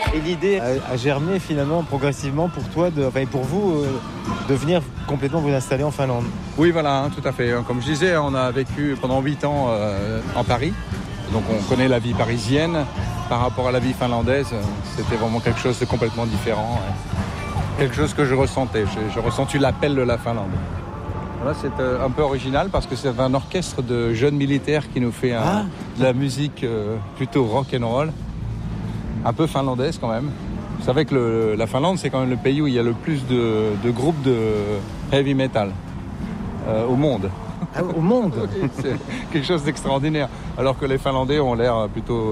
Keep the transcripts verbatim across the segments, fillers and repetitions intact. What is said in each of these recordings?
Et l'idée a, a germé finalement progressivement pour toi, de, enfin pour vous, euh, de venir complètement vous installer en Finlande. Oui, voilà, hein, tout à fait. Comme je disais, on a vécu pendant huit ans euh, en Paris. Donc on connaît la vie parisienne. Par rapport à la vie finlandaise, c'était vraiment quelque chose de complètement différent. Quelque chose que je ressentais. J'ai, j'ai ressenti l'appel de la Finlande. Là, c'est euh, un peu original parce que c'est un orchestre de jeunes militaires qui nous fait un, ah. de la musique euh, plutôt rock and roll. Un peu finlandaise quand même. Vous savez que le, la Finlande, c'est quand même le pays où il y a le plus de, de groupes de heavy metal euh, au monde. Ah, au monde. C'est quelque chose d'extraordinaire. Alors que les Finlandais ont l'air plutôt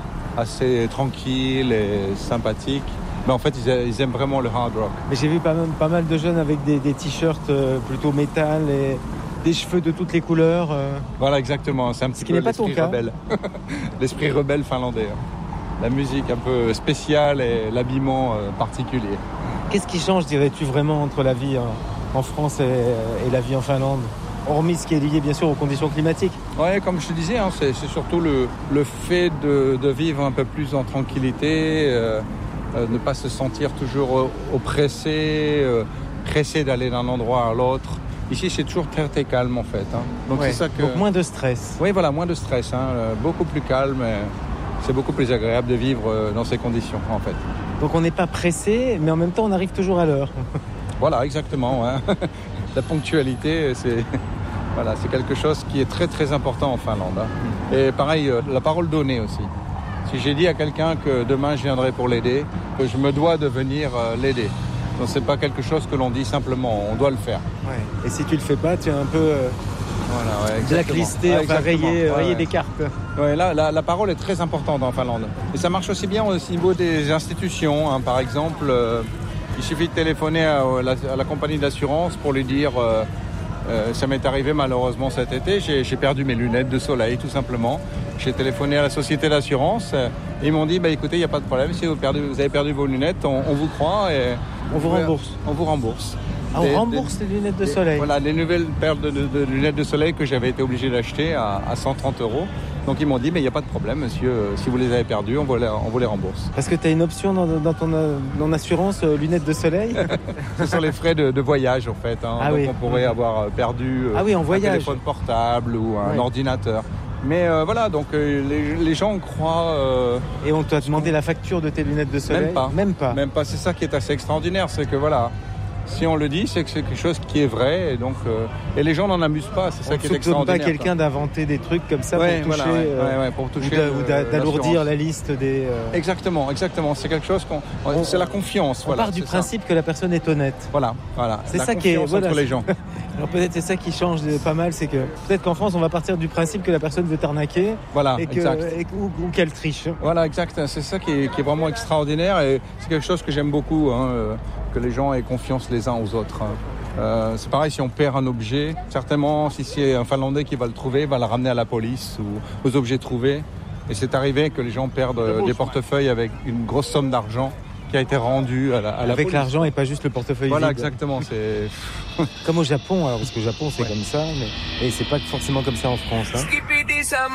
assez tranquilles et sympathiques. Mais en fait, ils, ils aiment vraiment le hard rock. Mais j'ai vu pas mal, pas mal de jeunes avec des, des t-shirts euh, plutôt métal et des cheveux de toutes les couleurs. Euh... Voilà, exactement. C'est un petit Ce qui peu n'est pas l'esprit ton cas. rebelle. L'esprit rebelle finlandais. La musique un peu spéciale et l'habillement euh, particulier. Qu'est-ce qui change, dirais-tu, vraiment entre la vie en, en France et, et la vie en Finlande ? Hormis ce qui est lié bien sûr aux conditions climatiques. Oui, comme je te disais, hein, c'est, c'est surtout le, le fait de, de vivre un peu plus en tranquillité, euh, euh, ne pas se sentir toujours oppressé, euh, pressé d'aller d'un endroit à l'autre. Ici, c'est toujours très très calme en fait. Hein. Donc, ouais, c'est ça que... Donc moins de stress. Oui, voilà, moins de stress, hein, euh, beaucoup plus calme. Et c'est beaucoup plus agréable de vivre euh, dans ces conditions en fait. Donc on n'est pas pressé, mais en même temps on arrive toujours à l'heure. Voilà, exactement. Hein. La ponctualité, c'est, voilà, c'est quelque chose qui est très très important en Finlande. Hein. Et pareil, euh, la parole donnée aussi. Si j'ai dit à quelqu'un que demain je viendrai pour l'aider, que je me dois de venir euh, l'aider. Donc c'est pas quelque chose que l'on dit simplement, on doit le faire. Ouais. Et si tu le fais pas, tu es un peu euh, voilà, ouais, blacklisté, ouais, enfin rayé, ouais, rayé ouais. des cartes. Ouais, là, la, la parole est très importante en Finlande. Et ça marche aussi bien au niveau des institutions. Hein. Par exemple, euh, il suffit de téléphoner à, à, la, à la compagnie d'assurance pour lui dire euh, euh, ça m'est arrivé malheureusement cet été, j'ai, j'ai perdu mes lunettes de soleil tout simplement. J'ai téléphoné à la société d'assurance et ils m'ont dit bah, écoutez, il n'y a pas de problème, si vous, perdu, vous avez perdu vos lunettes, on, on vous croit et on vous rembourse. On vous rembourse. Ah, on des, rembourse des, les lunettes de soleil. Des, voilà, les nouvelles paires de, de, de lunettes de soleil que j'avais été obligé d'acheter à, à cent trente euros. Donc ils m'ont dit, mais il n'y a pas de problème, monsieur, euh, si vous les avez perdues, on vous les, on vous les rembourse. Parce que tu as une option dans, dans ton dans assurance euh, lunettes de soleil. Ce sont les frais de, de voyage, en fait. Hein. Ah, donc oui. on pourrait avoir perdu euh, ah, oui, en un téléphone portable ou un ouais. ordinateur. Mais euh, voilà, donc euh, les, les gens croient... Euh, Et on t'a demandé la facture de tes lunettes de soleil ? Même pas. Même pas. Même pas. C'est ça qui est assez extraordinaire, c'est que voilà... Si on le dit, c'est que c'est quelque chose qui est vrai et donc euh, et les gens n'en amusent pas, c'est ça on qui est extraordinaire. On ne pas quelqu'un d'inventer des trucs comme ça ouais, pour toucher, voilà, ouais, euh, ouais, ouais, pour toucher ou, d'a, ou d'a, d'alourdir l'assurance. La liste des. Euh... Exactement, exactement. C'est quelque chose qu'on, on, c'est la confiance. On voilà, part du c'est principe ça. que la personne est honnête. Voilà, voilà. C'est la ça qui est voilà, entre les gens. Alors peut-être c'est ça qui change de, pas mal, c'est que peut-être qu'en France on va partir du principe que la personne veut t'arnaquer. Voilà, et que, exact. Et, ou, ou qu'elle triche. Voilà, exact. C'est ça qui est, qui est vraiment extraordinaire et c'est quelque chose que j'aime beaucoup, hein, euh, que les gens aient confiance les uns aux autres. Hein. Euh, c'est pareil si on perd un objet, certainement si c'est un Finlandais qui va le trouver, va le ramener à la police ou aux objets trouvés. Et c'est arrivé que les gens perdent des portefeuilles avec une grosse somme d'argent qui a été rendue à la, à la avec police. L'argent et pas juste le portefeuille voilà, vide. Voilà, exactement. C'est... Comme au Japon, alors, parce que au Japon c'est ouais. comme ça, mais et c'est pas forcément comme ça en France. Hein.